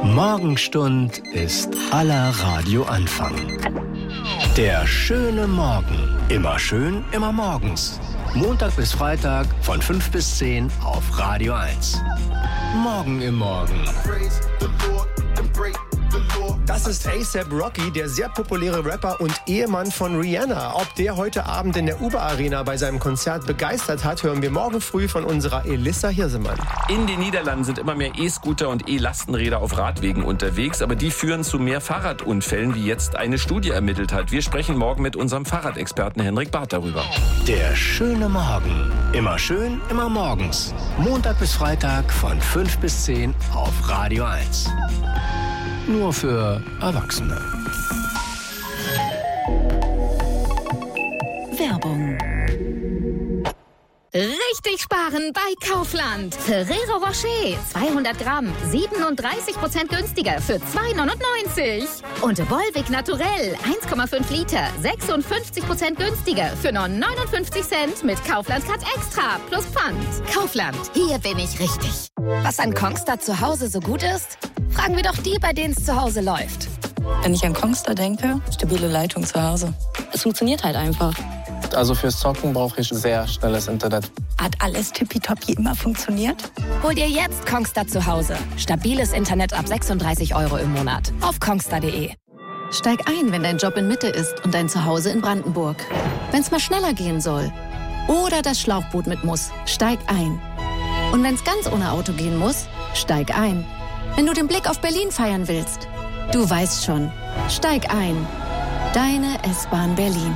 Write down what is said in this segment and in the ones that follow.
Morgenstund ist aller Radioanfang. Der schöne Morgen. Immer schön, immer morgens. Montag bis Freitag von 5 bis 10 auf Radio 1. Morgen im Morgen. Das ist A$AP Rocky, der sehr populäre Rapper und Ehemann von Rihanna. Ob der heute Abend in der Uber Arena bei seinem Konzert begeistert hat, hören wir morgen früh von unserer Elissa Hirsemann. In den Niederlanden sind immer mehr E-Scooter und E-Lastenräder auf Radwegen unterwegs, aber die führen zu mehr Fahrradunfällen, wie jetzt eine Studie ermittelt hat. Wir sprechen morgen mit unserem Fahrradexperten Henrik Barth darüber. Der schöne Morgen. Immer schön, immer morgens. Montag bis Freitag von 5 bis 10 auf Radio 1. Nur für Erwachsene. Werbung. Richtig sparen bei Kaufland. Ferrero Rocher, 200 Gramm, 37% günstiger für 2,99. Und Volvic Naturell, 1,5 Liter, 56% günstiger für nur 59 Cent mit Kaufland Cut Extra plus Pfand. Kaufland, hier bin ich richtig. Was an Kongstar zu Hause so gut ist? Fragen wir doch die, bei denen es zu Hause läuft. Wenn ich an Kongstar denke, stabile Leitung zu Hause. Es funktioniert halt einfach. Also fürs Zocken brauche ich sehr schnelles Internet. Hat alles tippitoppi immer funktioniert? Hol dir jetzt Kongstar zu Hause. Stabiles Internet ab 36 € im Monat. Auf kongstar.de. Steig ein, wenn dein Job in Mitte ist und dein Zuhause in Brandenburg. Wenn es mal schneller gehen soll. Oder das Schlauchboot mit muss. Steig ein. Und wenn es ganz ohne Auto gehen muss, steig ein. Wenn du den Blick auf Berlin feiern willst. Du weißt schon. Steig ein. Deine S-Bahn Berlin.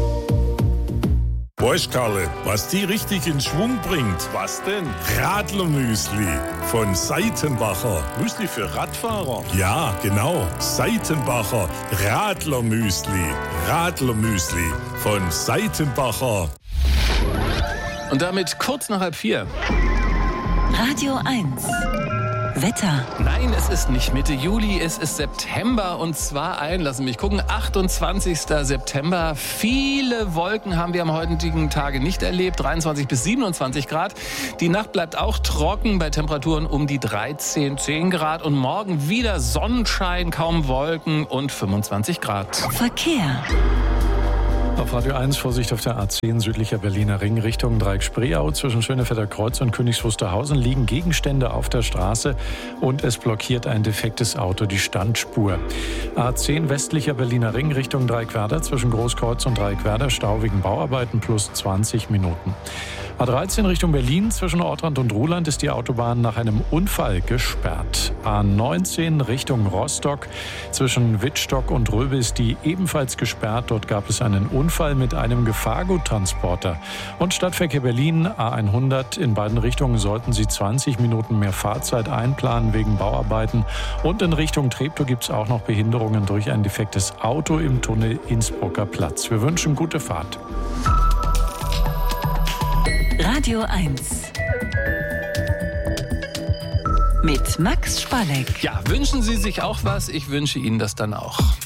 Weißt Karle, was die richtig in Schwung bringt? Was denn? Radlermüsli von Seitenbacher. Müsli für Radfahrer? Ja, genau. Seitenbacher Radlermüsli. Radlermüsli von Seitenbacher. Und damit kurz nach 3:30. Radio 1. Wetter. Nein, es ist nicht Mitte Juli, es ist September und zwar lassen mich gucken, 28. September. Viele Wolken haben wir am heutigen Tage nicht erlebt, 23 bis 27 Grad. Die Nacht bleibt auch trocken bei Temperaturen um die 10 Grad und morgen wieder Sonnenschein, kaum Wolken und 25 Grad. Verkehr. Auf Radio 1 Vorsicht auf der A10 südlicher Berliner Ring Richtung Dreieck-Spreeau. Zwischen Schönefelder Kreuz und Königs Wusterhausen liegen Gegenstände auf der Straße und es blockiert ein defektes Auto die Standspur. A10 westlicher Berliner Ring Richtung Dreieckwerder zwischen Großkreuz und Dreieckwerder Stau wegen Bauarbeiten plus 20 Minuten. A13 Richtung Berlin zwischen Ortrand und Ruhland ist die Autobahn nach einem Unfall gesperrt. A19 Richtung Rostock zwischen Wittstock und Röbe ist die ebenfalls gesperrt. Dort gab es einen Unfall mit einem Gefahrguttransporter. Und Stadtverkehr Berlin A100 in beiden Richtungen sollten Sie 20 Minuten mehr Fahrzeit einplanen wegen Bauarbeiten. Und in Richtung Treptow gibt es auch noch Behinderungen durch ein defektes Auto im Tunnel Innsbrucker Platz. Wir wünschen gute Fahrt. Radio 1. Mit Max Spalleck. Ja, wünschen Sie sich auch was? Ich wünsche Ihnen das dann auch.